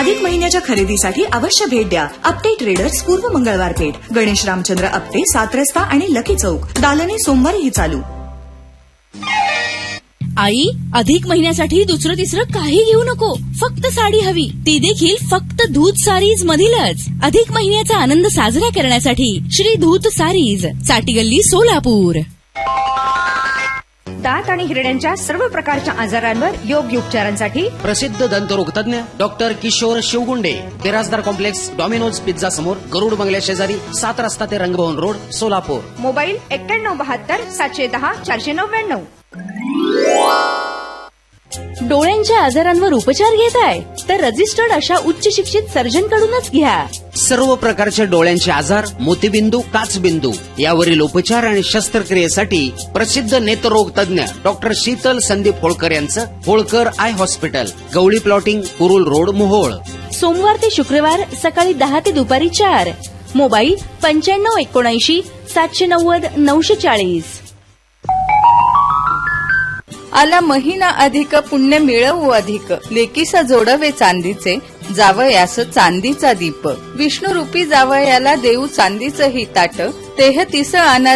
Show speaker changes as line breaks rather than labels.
अधिक महिन्याच्या खरेदीसाठी अवश्य भेट द्या. आपटे ट्रेडर्स, पूर्व मंगळवार पेठ, गणेश रामचंद्र आपटे, 7 रस्ता आणि लकी चौक. दालने सोमवारीही चालू.
आई, अधिक महिन्यासाठी दुसरं तिसरं काही घेऊ नको. फक्त साडी हवी, ती देखील फक्त धूत सारीज मधीलच. अधिक महिन्याचा आनंद साजरा करण्यासाठी श्री धूत सारीज, चाटीगल्ली, सोलापूर.
दात आणि हिरड्यांच्या सर्व प्रकारच्या आजारांवर योग्य उपचारांसाठी
प्रसिद्ध दंतरोग तज्ञ doctor Kishore शिवगुंडे, Birajdar complex, Domino's pizza समोर, गरुड बंगल्या शेजारी, 7 रस्ता ते रंगभवन रोड, सोलापूर.
मोबाईल 9172 710 499.
डोळ्यांच्या आजारांवर उपचार घेताय तर रजिस्टर्ड अशा उच्च शिक्षित सर्जन कडूनच घ्या.
सर्व प्रकारचे डोळ्यांचे आजार, मोतीबिंदू, काचबिंदू यावरील उपचार आणि शस्त्रक्रियेसाठी प्रसिद्ध नेत्ररोग तज्ञ डॉक्टर शीतल संदीप होळकर यांचं Holkar I hospital, Gawali plotting, Kurul road, Mohol.
सोमवार ते शुक्रवार सकाळी 10 ते दुपारी 4. मोबाईल 9579 790 940.
आला महिना अधिक, पुण्य मिळवू अधिक. लेकीस जोडवे चांदीचे, जावयास चांदीचा दीप. विष्णुरूपी जावयाला देऊ चांदीचं ही ताट. 33 आणा